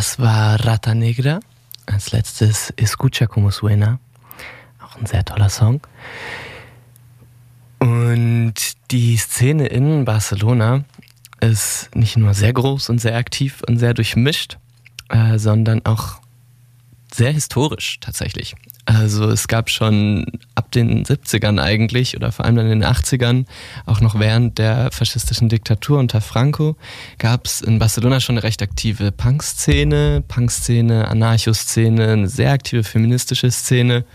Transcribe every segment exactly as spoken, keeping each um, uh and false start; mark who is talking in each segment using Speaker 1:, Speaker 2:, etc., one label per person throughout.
Speaker 1: Das war Rata Negra. Als letztes Escucha como suena. Auch ein sehr toller Song. Und die Szene in Barcelona ist nicht nur sehr groß und sehr aktiv und sehr durchmischt, äh, sondern auch sehr historisch tatsächlich. Also es gab schon ab den siebzigern eigentlich oder vor allem dann in den achtzigern, auch noch während der faschistischen Diktatur unter Franco, gab es in Barcelona schon eine recht aktive Punk-Szene, Punk-Szene, Anarcho-Szene, eine sehr aktive feministische Szene.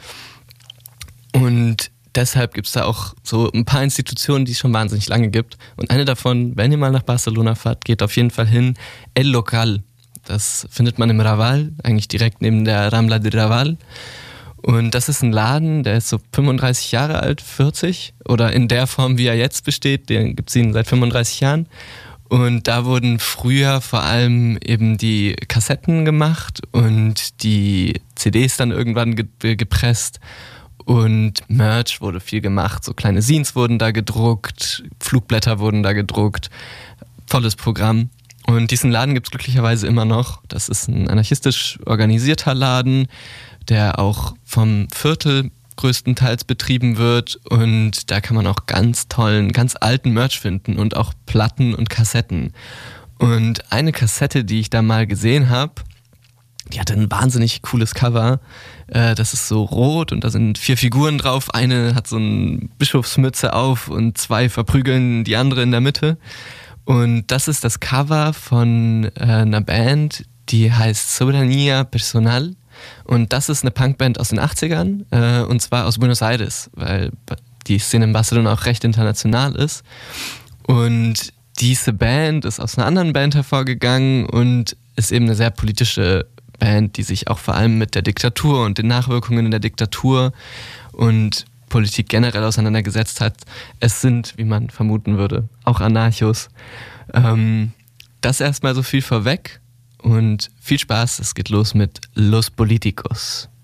Speaker 1: Und deshalb gibt es da auch so ein paar Institutionen, die es schon wahnsinnig lange gibt. Und eine davon, wenn ihr mal nach Barcelona fahrt, geht auf jeden Fall hin, El Local. Das findet man im Raval, eigentlich direkt neben der Rambla de Raval. Und das ist ein Laden, der ist so fünfunddreißig Jahre alt, vierzig, oder in der Form, wie er jetzt besteht, den gibt es ihn seit fünfunddreißig Jahren. Und da wurden früher vor allem eben die Kassetten gemacht und die C Ds dann irgendwann ge- gepresst. Und Merch wurde viel gemacht, so kleine Zines wurden da gedruckt, Flugblätter wurden da gedruckt, volles Programm. Und diesen Laden gibt es glücklicherweise immer noch. Das ist ein anarchistisch organisierter Laden, der auch vom Viertel größtenteils betrieben wird. Und da kann man auch ganz tollen, ganz alten Merch finden und auch Platten und Kassetten. Und eine Kassette, die ich da mal gesehen habe, die hatte ein wahnsinnig cooles Cover. Das ist so rot und da sind vier Figuren drauf. Eine hat so eine Bischofsmütze auf und zwei verprügeln die andere in der Mitte. Und das ist das Cover von äh, einer Band, die heißt Soberanía Personal. Und das ist eine Punkband aus den achtzigern, äh, und zwar aus Buenos Aires, weil die Szene in Barcelona auch recht international ist. Und diese Band ist aus einer anderen Band hervorgegangen und ist eben eine sehr politische Band, die sich auch vor allem mit der Diktatur und den Nachwirkungen der Diktatur und Politik generell auseinandergesetzt hat. Es sind, wie man vermuten würde, auch Anarchos. Ähm, das erstmal so viel vorweg und viel Spaß. Es geht los mit Los Políticos.